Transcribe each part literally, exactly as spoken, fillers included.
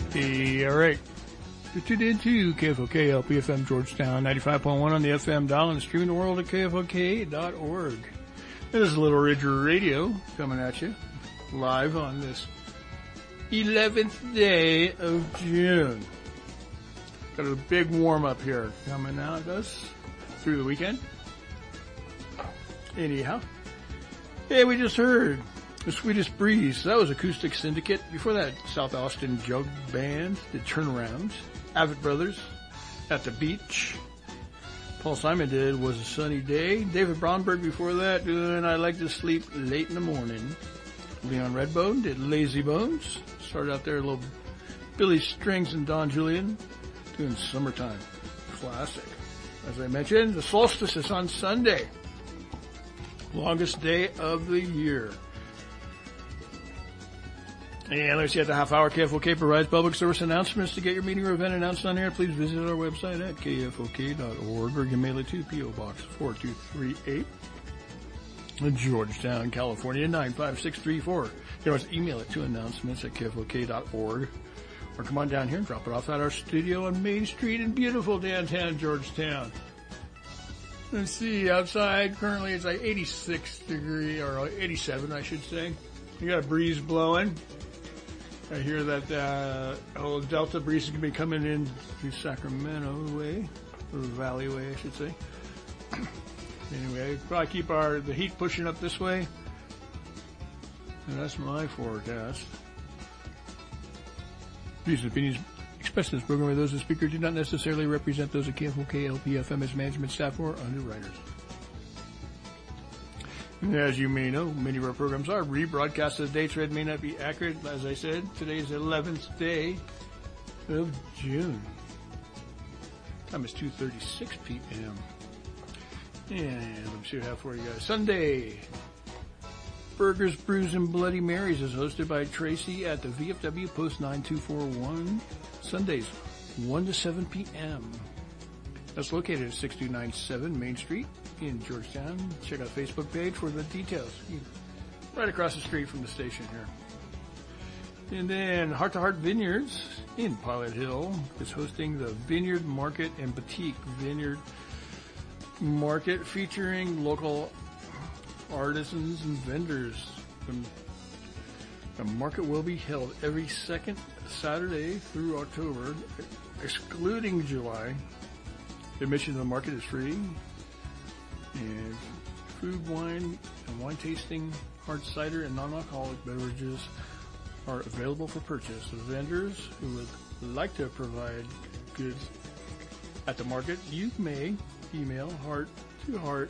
Hey, all right. You're tuned into K F O K L P F M Georgetown, ninety-five point one on the F M dial and streaming the world at K F O K dot org. This is Little Ridge Radio coming at you live on this eleventh day of June. Got a big warm-up here coming at us through the weekend. Anyhow, hey, we just heard The Sweetest Breeze. That was Acoustic Syndicate. Before that, South Austin Jug Band, The Turnarounds, Avett Brothers, At the Beach. Paul Simon did Was a Sunny Day. David Bromberg before that, doing I Like to Sleep Late in the Morning. Leon Redbone did Lazy Bones. Started out there a little Billy Strings and Don Julian doing Summertime. Classic. As I mentioned, the solstice is on Sunday. Longest day of the year. And let's see, at the half hour, K F O K provides public service announcements. To get your meeting or event announced on air, please visit our website at K F O K dot org or you can mail it to P O Box four two three eight, Georgetown, California, nine five six three four. You can always email it to announcements at K F O K dot org or come on down here and drop it off at our studio on Main Street in beautiful downtown Georgetown. Let's see, outside currently it's like eighty-six degree, or eighty-seven I should say. You got a breeze blowing. I hear that uh, whole Delta breeze is going to be coming in through Sacramento way, or Valley way, I should say. Anyway, probably keep our the heat pushing up this way. And that's my forecast. Views and opinions expressed in this program by those of the speaker do not necessarily represent those of K F O K L P F M, its management staff, or underwriters. As you may know, many of our programs are rebroadcast. The dates read may not be accurate. As I said, today is the eleventh day of June. Time is two thirty-six p.m. And let me see what I have for you guys. Sunday, Burgers, Brews, and Bloody Marys is hosted by Tracy at the V F W Post nine two four one. Sundays, one to seven p.m. That's located at six two nine seven Main Street in Georgetown. Check out the Facebook page for the details. Right across the street from the station here. And then Heart to Heart Vineyards in Pilot Hill is hosting the Vineyard Market and Boutique Vineyard Market featuring local artisans and vendors. The market will be held every second Saturday through October, excluding July. Admission to the market is free. And food, wine, and wine tasting, hard cider, and non-alcoholic beverages are available for purchase. The vendors who would like to provide goods at the market, you may email heart to heart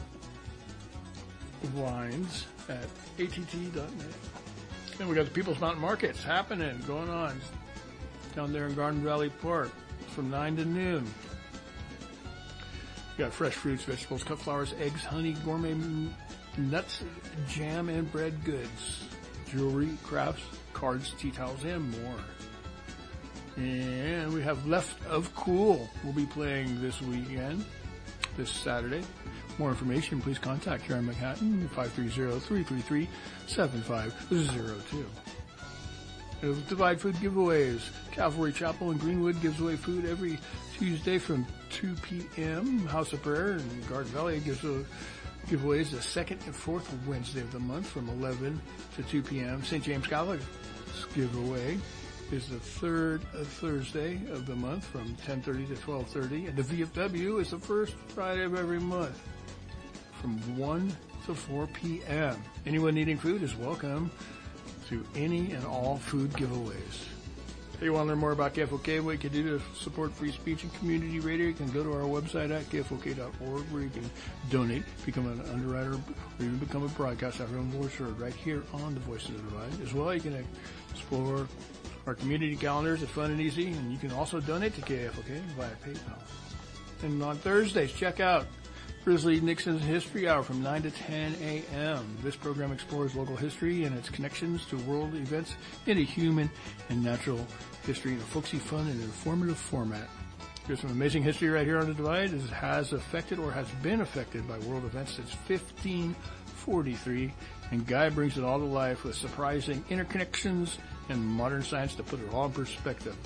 wines at A T T dot net. And we got the People's Mountain Markets happening, going on down there in Garden Valley Park from nine to noon. You got fresh fruits, vegetables, cut flowers, eggs, honey, gourmet nuts, jam, and bread goods, jewelry, crafts, cards, tea towels, and more. And we have Left of Cool. We'll be playing this weekend, this Saturday. More information, please contact Karen McHatton, five three zero, three three three, seven five zero two. Divide Food Giveaways. Calvary Chapel in Greenwood gives away food every Tuesday from two p.m. House of Prayer in Garden Valley gives a giveaways the second and fourth Wednesday of the month from eleven to two p.m. Saint James Catholic's giveaway is the third Thursday of the month from ten thirty to twelve thirty. And the V F W is the first Friday of every month from one to four p.m. Anyone needing food is welcome to any and all food giveaways. If you want to learn more about K F O K, what you can do to support free speech and community radio, you can go to our website at K F O K dot org where you can donate, become an underwriter, or even become a broadcaster of your own voice heard right here on the Voice of the Divide. As well, you can explore our community calendars. It's fun and easy, and you can also donate to K F O K via PayPal. And on Thursdays, check out Grizzly Nixon's History Hour from nine to ten a.m. This program explores local history and its connections to world events in a human and natural history in a folksy, fun, and informative format. There's some amazing history right here on the Divide. It has affected or has been affected by world events since fifteen forty-three, and Guy brings it all to life with surprising interconnections and modern science to put it all in perspective.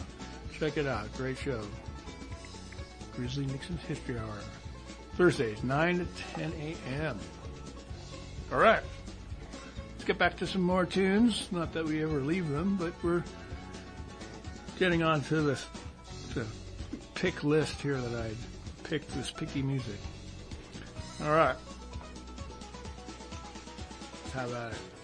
Check it out. Great show. Grizzly Nixon's History Hour. Thursdays, nine to ten a.m. All right. Let's get back to some more tunes. Not that we ever leave them, but we're getting on to this to pick list here that I picked, this picky music. All right. How about it?